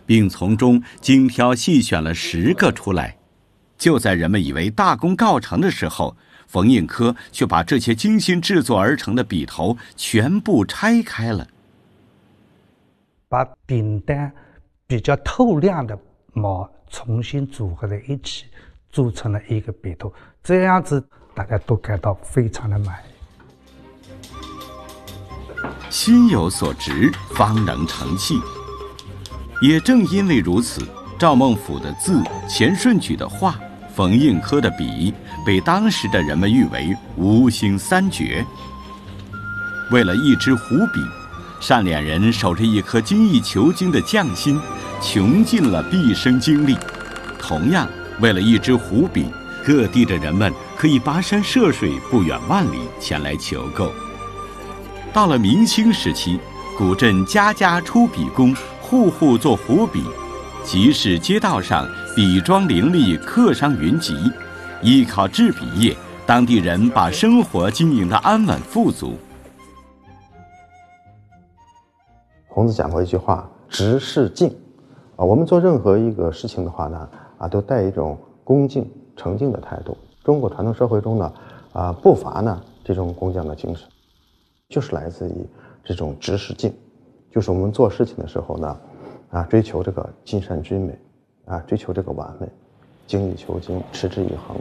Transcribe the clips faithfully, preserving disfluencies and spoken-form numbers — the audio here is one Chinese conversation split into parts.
并从中精挑细选了十个出来。就在人们以为大功告成的时候，冯应科却把这些精心制作而成的笔头全部拆开了， 把饼单比较透亮的毛重新组合在一起，组成了一个笔头，这样子大家都感到非常的满意。 心有所值，方能成器。也正因为如此，赵孟頫的字、钱顺举的画、冯应科的笔，被当时的人们誉为吴兴三绝。为了一支湖笔，单脸人守着一颗精益求精的匠心，穷尽了毕生精力。同样，为了一支湖笔，各地的人们可以跋山涉水，不远万里前来求购。到了明清时期，古镇家家出笔工，户户做湖笔，集市街道上笔庄林立，客商云集。依靠制笔业，当地人把生活经营得安稳富足。 孔子讲过一句话：“直视敬。”啊，我们做任何一个事情的话呢，啊，都带一种恭敬、诚敬的态度。中国传统社会中呢，啊，不乏呢这种工匠的精神，就是来自于这种直视敬，就是我们做事情的时候呢，啊，追求这个尽善均美，啊，追求这个完美，精益求精，持之以恒。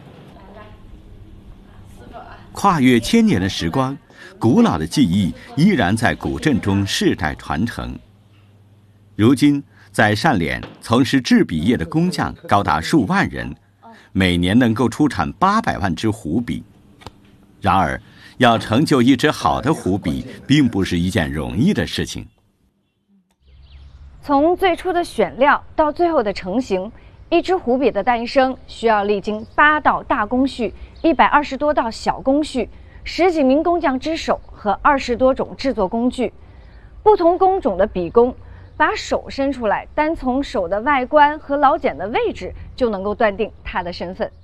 跨越千年的时光，古老的技艺依然在古镇中世代传承。如今，在单脸从事制笔业的工匠高达数万人，每年能够出产八百万支湖笔。然而，要成就一支好的湖笔，并不是一件容易的事情。 从最初的选料到最后的成型，一支湖笔的诞生需要历经八道大工序、一百二十多道小工序、十几名工匠之手和二十多种制作工具。不同工种的笔工把手伸出来，单从手的外观和老茧的位置就能够断定他的身份。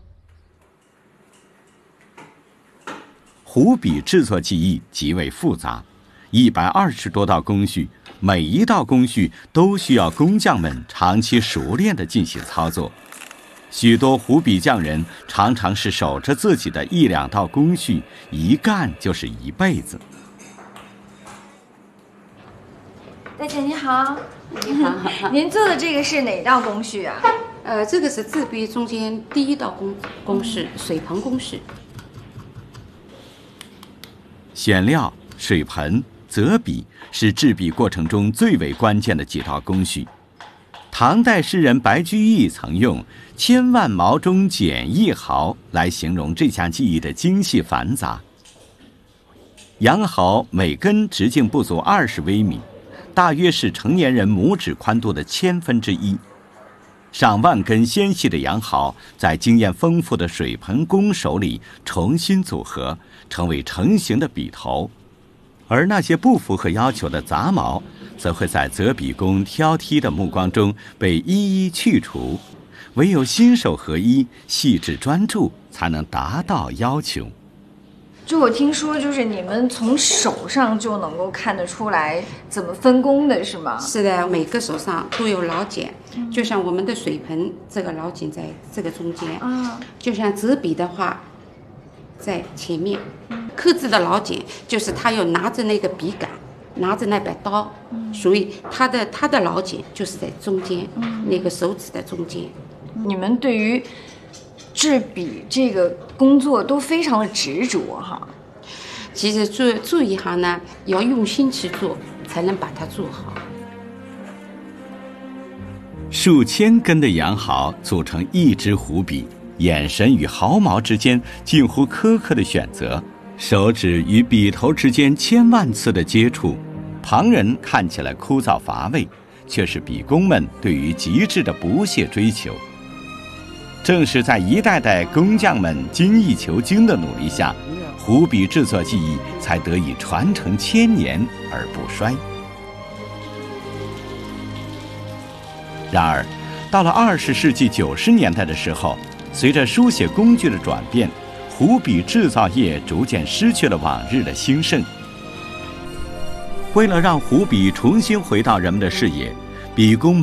湖笔制作技艺极为复杂，一百二十多道工序，每一道工序都需要工匠们长期熟练地进行操作。许多湖笔匠人常常是守着自己的一两道工序，一干就是一辈子。 大姐你好，你好，您做的这个是哪道工序啊？ 呃，这个是制笔中间第一道工工序，水盆工序。 选料、水盆、择笔是制笔过程中最为关键的几道工序。唐代诗人白居易曾用“千万毛中捡一毫”来形容这项技艺的精细繁杂。羊毫每根直径不足二十微米，大约是成年人拇指宽度的千分之一。上万根纤细的羊毫在经验丰富的水盆工手里重新组合，成为成型的笔头。而那些不符合要求的杂毛，则会在择笔工挑剔的目光中被一一去除。唯有心手合一、细致专注，才能达到要求。 就我听说，就是你们从手上就能够看得出来怎么分工的，是吗？ 是的，每个手上都有老茧，嗯、就像我们的水盆，这个老茧在这个中间啊。就像折笔的话，在前面。嗯、刻字的老茧就是他要拿着那个笔杆，拿着那把刀，嗯、所以他的他的老茧就是在中间，嗯、那个手指的中间。 你们对于制笔这个工作都非常的执着哈。 其实做做一行呢，要用心去做，才能把它做好。 数千根的羊毫组成一支湖笔，眼神与毫毛之间近乎苛刻的选择，手指与笔头之间千万次的接触，旁人看起来枯燥乏味，却是笔工们对于极致的不懈追求。正是在一代代工匠们精益求精的努力下，湖笔制作技艺才得以传承千年而不衰。然而，到了二十世纪九十年代的时候，随着书写工具的转变，湖笔制造业逐渐失去了往日的兴盛。为了让湖笔重新回到人们的视野，笔工们